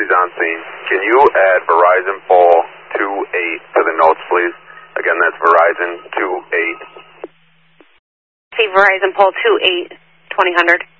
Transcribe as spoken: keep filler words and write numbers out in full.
emergency's on scene. Can you add Verizon Pole two eight to the notes, please? Again, that's Verizon two eight. See Verizon Pole two eight, twenty hundred.